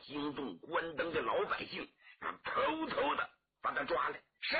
惊动关灯的老百姓，偷偷的把他抓来。是，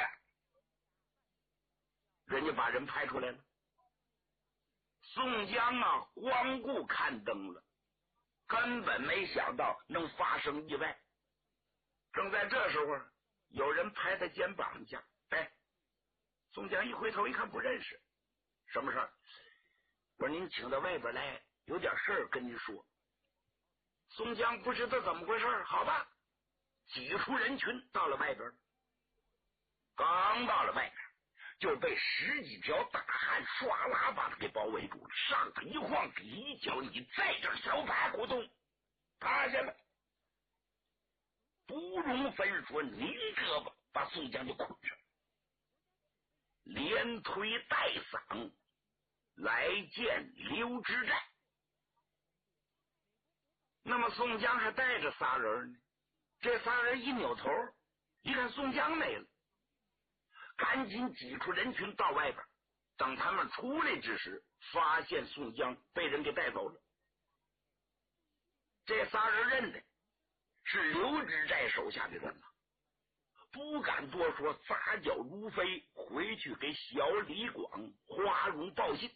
人家把人派出来了。宋江啊，光顾看灯了，根本没想到能发生意外。正在这时候，有人拍他肩膀一下，哎，宋江一回头一看，不认识。什么事儿？我说您请到外边来，有点事儿跟您说。宋江不知道怎么回事，好吧，挤出人群到了外边。刚到了外边，就被十几条大汉唰啦把他给包围住了，上头一晃，底一脚，你在这小白胡同趴下了，不容分说，拧胳膊把宋江就捆上，连推带搡来见刘知寨。那么宋江还带着仨人呢，这仨人一扭头一看宋江没了，赶紧挤出人群到外边。等他们出来之时，发现宋江被人给带走了。这仨人认的是刘知寨手下的人了，不敢多说，撒脚如飞回去给小李广、花荣报信。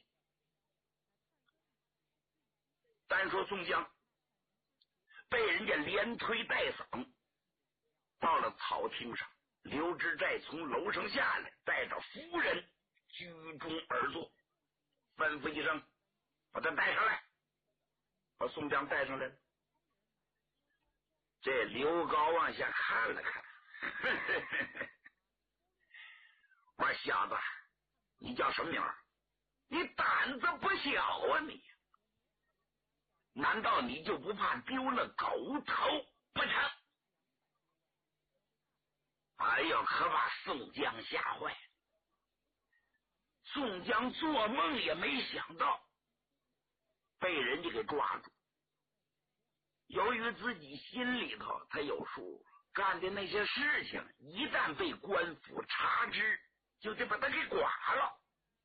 单说宋江被人家连推带搡到了草厅上，刘知寨从楼上下来，带着夫人居中而坐，吩咐一声把他带上来。把宋江带上来了。这刘高往下看了看，我说小子，你叫什么名儿？你胆子不小啊你！难道你就不怕丢了狗头不成？哎呦，可把宋江吓坏了。宋江做梦也没想到被人家给抓住。由于自己心里头他有数，干的那些事情一旦被官府查知，就得把他给剐了。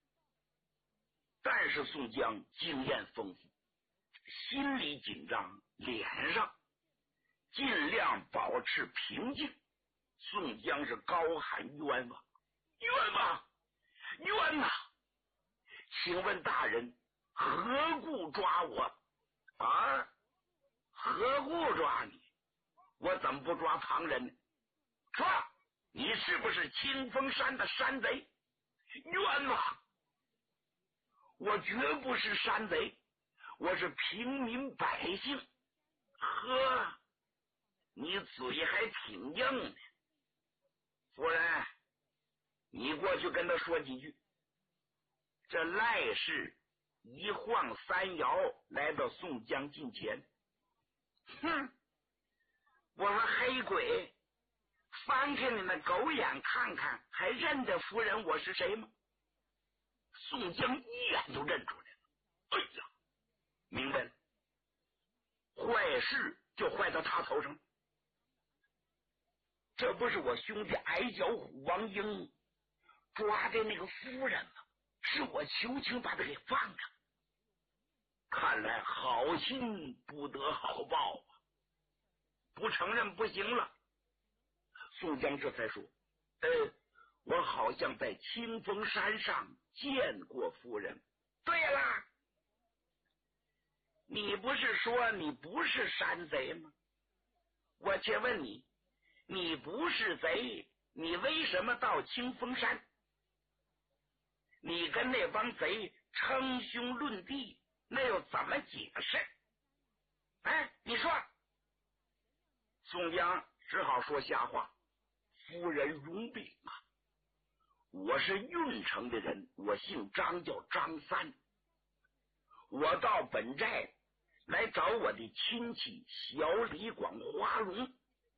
但是宋江经验丰富，心里紧张，脸上尽量保持平静。宋江是高喊冤枉，冤枉，冤呐！请问大人何故抓我啊？何故抓你？我怎么不抓旁人呢？说你是不是清风山的山贼？冤枉！我绝不是山贼，我是平民百姓。呵，你嘴还挺硬呢。夫人，你过去跟他说几句。这赖氏一晃三摇来到宋江近前，哼！我说黑鬼，翻开你那狗眼看看，还认得夫人我是谁吗？宋江一眼就认出来了。哎呀，明白了，坏事就坏到他头上。这不是我兄弟矮脚虎王英抓的那个夫人吗？是我求情把他给放了。看来好心不得好报啊，不承认不行了。宋江这才说，我好像在清风山上见过夫人。对啦，你不是说你不是山贼吗？我且问你，你不是贼，你为什么到清风山？你跟那帮贼称兄论弟，那又怎么解释？哎，你说。宋江只好说瞎话，夫人容禀啊，我是郓城的人，我姓张，叫张三。我到本寨来找我的亲戚小李广花荣，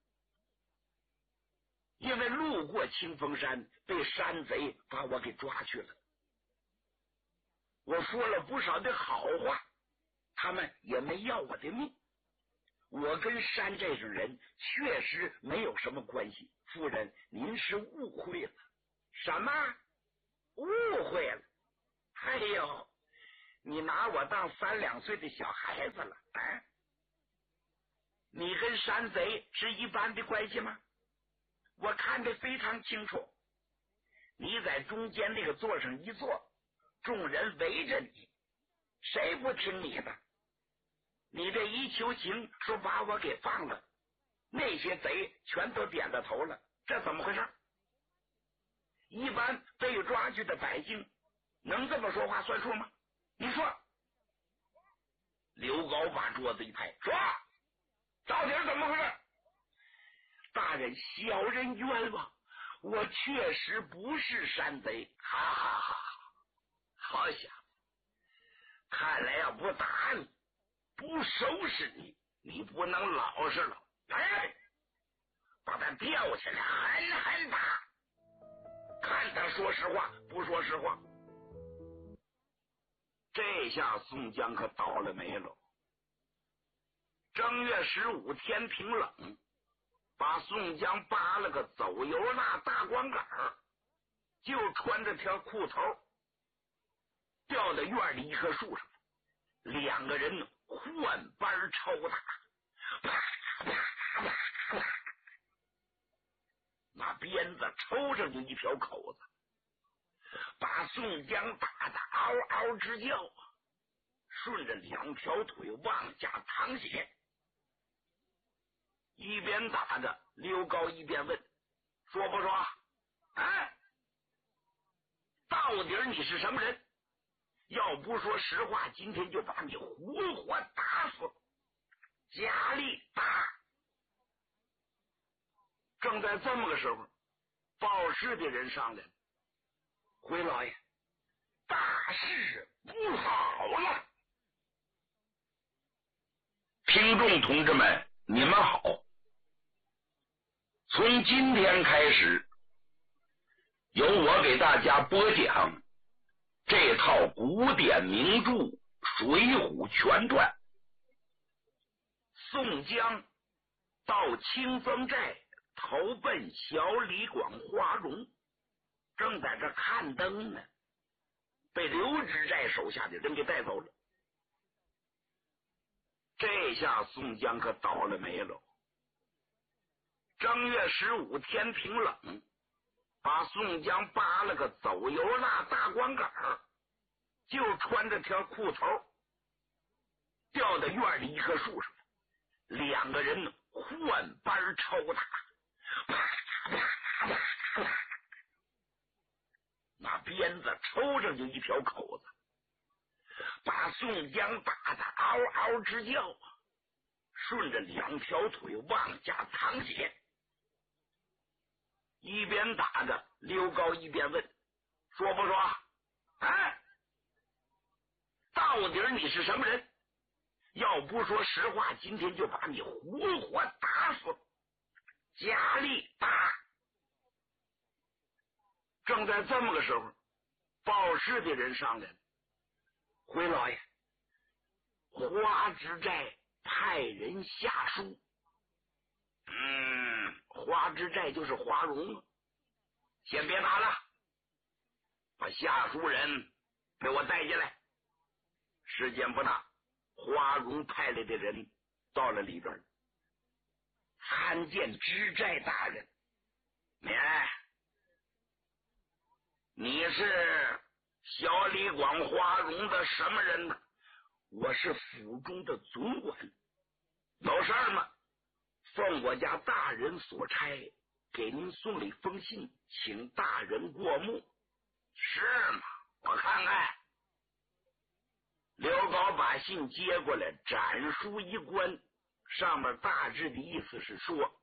因为路过清风山，被山贼把我给抓去了。我说了不少的好话，他们也没要我的命。我跟山寨上人确实没有什么关系，夫人您是误会了。什么误会了？哎呦，你拿我当3、2岁的小孩子了啊！你跟跟山贼是一般的关系吗？我看得非常清楚。你在中间那个座上一坐，众人围着你，谁不听你的？你这一求情，说把我给放了，那些贼全都点了头了，这怎么回事？一般被抓去的百姓能这么说话算数吗？你说。刘高把桌子一拍，说到底是怎么回事？大人，小人冤枉，我确实不是山贼。哈哈哈！好小子，看来要不打你，不收拾你，你不能老实了。来，把他吊起来，狠狠打，看他说实话不说实话。这下宋江可倒了霉了。正月15天平冷，把宋江扒了个走油蜡大光杆，就穿着条裤头，掉到院里一棵树上，两个人换班抽打，啪啪啪啪，那鞭子抽上去一条口子，把宋江打得嗷嗷直叫，顺着两条腿往下淌血。一边打着，刘高一边问，说不说？哎，到底你是什么人？要不说实话，今天就把你活活打死。家力大。正在这么个时候，报事的人上来了，回老爷，大事不好了。听众同志们，你们好。从今天开始，由我给大家播讲这套古典名著《水浒全传》。宋江到清风寨投奔小李广花荣，正在这看灯呢，被刘知寨手下的人给带走了。这下宋江可倒了霉了。正月15天平冷，把宋江扒了个走油蜡大光杆，就穿着条裤头，掉到院里一棵树上，两个人换班抽打，啪啪啪啪，那鞭子抽上去一条口子，把宋江打得嗷嗷直叫，顺着两条腿往下淌血。一边打着，刘高一边问，说不说？哎，到底你是什么人？要不说实话，今天就把你活活打死。家力大。正在这么个时候，报事的人上来了，回老爷，花知寨派人下书。花知寨就是花荣，先别打了，把下书人给我带进来。时间不大，花荣派来的人到了里边，参见知寨大人。你是小李广花荣的什么人呢？我是府中的总管。有事儿吗？奉我家大人所差，给您送了一封信，请大人过目。是吗？我看看。刘高把信接过来，展书一观，上面大致的意思是说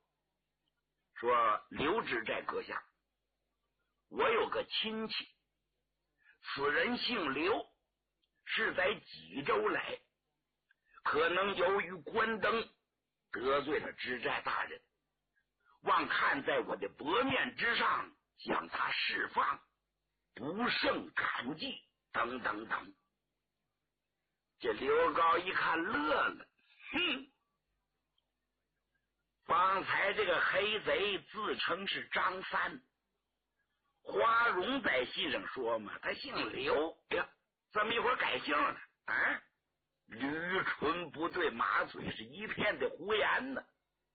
刘知寨阁下，我有个亲戚，此人姓刘，是在济州来，可能由于关灯得罪了知寨大人，望看在我的薄面之上将他释放，不胜感激，等等等。这刘高一看乐了，方才这个黑贼自称是张三，花荣在信上说嘛，他姓刘呀，这么一会儿改姓了啊！驴唇不对马嘴，是一片的胡言呢。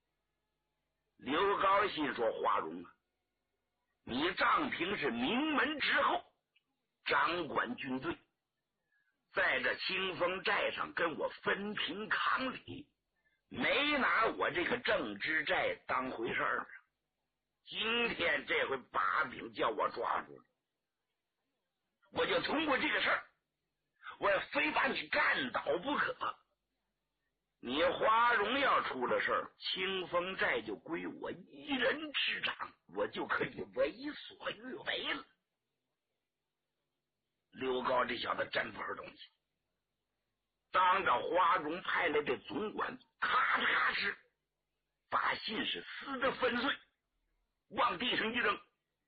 刘高心说：“华容啊，你丈平是名门之后，掌管军队，在这清风寨上跟我分庭抗礼，没拿我这个郑之寨当回事儿。今天这回把柄叫我抓住了，我就通过这个事儿，我非把你干倒不可。你华容要出了事儿，清风寨就归我一人执掌，我就可以为所欲为了。”刘高这小子真不是东西，当着华容派来的总管，咔嚓咔哧把信是撕得粉碎，往地上一扔，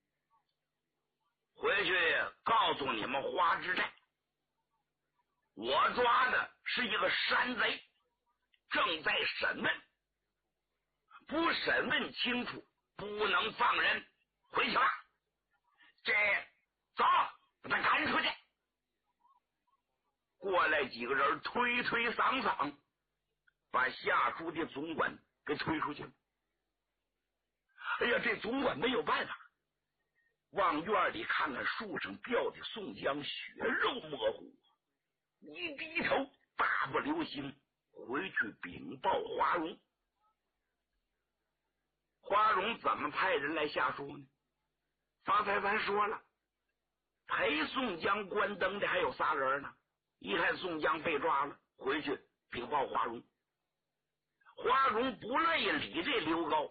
回去告诉你们花之寨，我抓的是一个山贼，正在审问，不审问清楚不能放人，回去吧。这走，把他赶出去。过来几个人推推搡搡，把下属的总管给推出去了。哎呀，这总管没有办法，往院里看看树上吊的宋江，血肉模糊，一低头大不留心回去禀报花荣。花荣怎么派人来下书呢？方才咱说了，陪宋江关灯的还有仨人呢。一看宋江被抓了，回去禀报花荣。花荣不乐意理这刘高，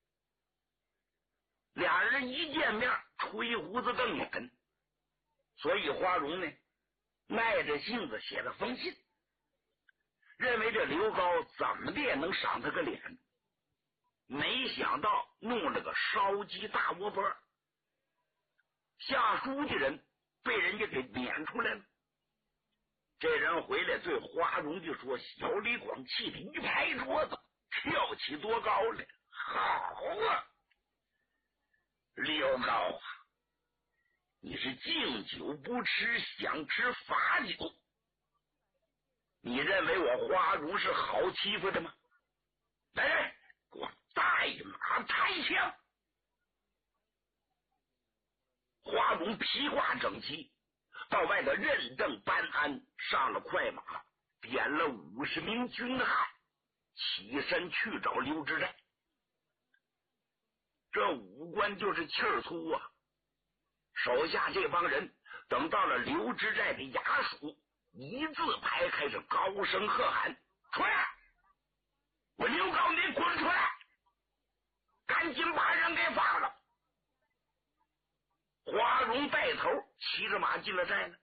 俩人一见面吹胡子瞪眼，所以花荣呢耐着性子写了封信，认为这刘高怎么的也能赏他个脸，没想到弄了个烧鸡大窝窝，下书的人被人家给撵出来了。这人回来对花荣就说：“小李广气得一拍桌子，跳起多高来！好啊，刘高啊，你是敬酒不吃，想吃罚酒。你认为我花荣是好欺负的吗？来人，给我带马抬枪！”花荣披挂整齐，到外头认证班安，上了快马，点了50名军汉，起身去找刘知寨。这武官就是气儿粗啊，手下这帮人等到了刘知寨的衙署，一字排开，是高声喝喊：“出来！我刘高你滚出来！赶紧把人给放了！”花荣带头骑着马进了寨了。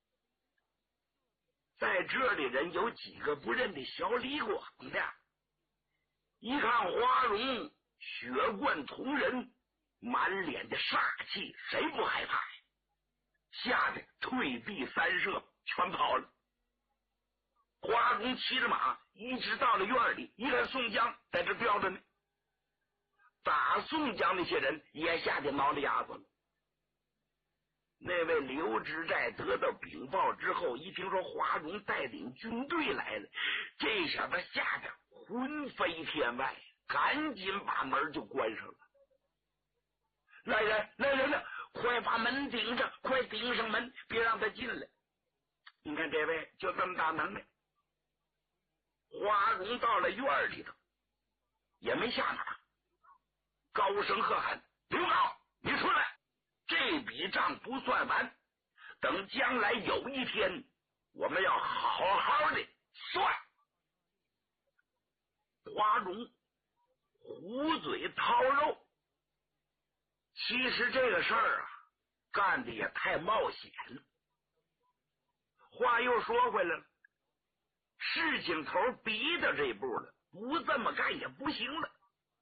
在这里人有几个不认得小李广的，一看花荣血贯瞳仁，满脸的煞气，谁不害怕？吓得退避三舍，全跑了。花荣骑着马一直到了院里，一看宋江在这吊着呢，打宋江那些人也吓得挠着牙子了。那位刘知寨得到禀报之后，一听说花荣带领军队来了，这小子吓得魂飞天外，赶紧把门就关上了。来人了，快把门顶上，快顶上门，别让他进来。你看这位就这么大能耐。花荣到了院里头也没下马，高声喝喊：“刘高，你出来！这笔账不算完，等将来有一天，我们要好好的算。”花荣虎嘴掏肉，其实这个事儿啊，干的也太冒险了。话又说回来了，事情头逼到这步了，不这么干也不行了。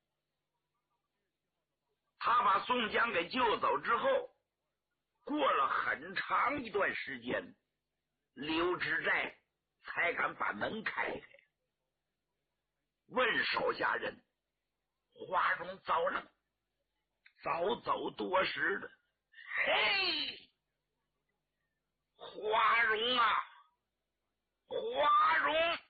他把宋江给救走之后，过了很长一段时间，刘知寨才敢把门开开，问手下人：“花荣走了？”“早走多时了。”“嘿，花荣啊，花荣！”